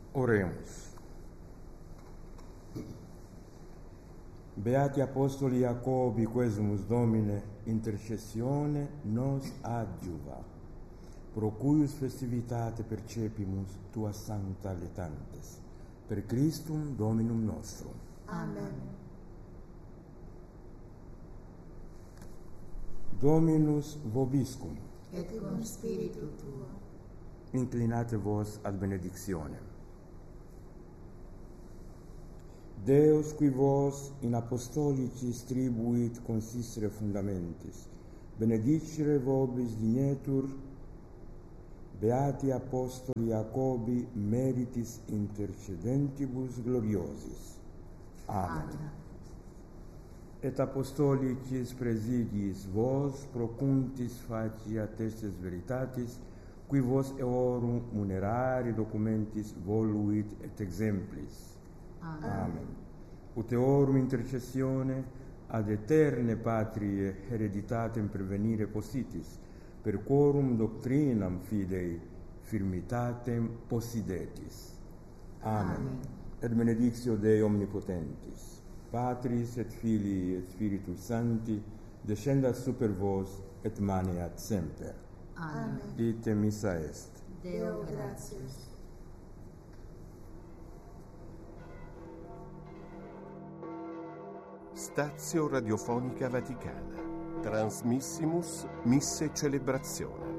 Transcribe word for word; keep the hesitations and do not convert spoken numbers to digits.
Oremus. Beati Apostoli Jacobi, quesumus Domine, intercessione nos adjuva, pro cuius festivitate percepimus tua sancta letantes, per Christum Dominum nostrum. Amen. Dominus vobiscum. Et cum spiritu tuo. Inclinate vos ad benedictionem. Deus qui vos in apostolicis tribuit consistere fundamentis, benedicere vobis dignetur, beati apostoli Jacobi meritis intercedentibus gloriosis. Amen. Amen. Et apostolicis presidiis vos procuntis facia testes veritatis, qui vos eorum munerari documentis voluit et exemplis. Amen. Amen. Ut eorum intercessione ad eterne patrie hereditatem prevenire possitis, per quorum doctrinam fidei firmitatem possidetis. Amen. Amen. Et benedictio Dei omnipotentis, Patris et Filii et Spiritus Sancti, descendat super vos et maneat semper. Amen. Ite missa est. Deo gratias. Stazio Radiofonica Vaticana. Transmissimus Misse Celebrazione.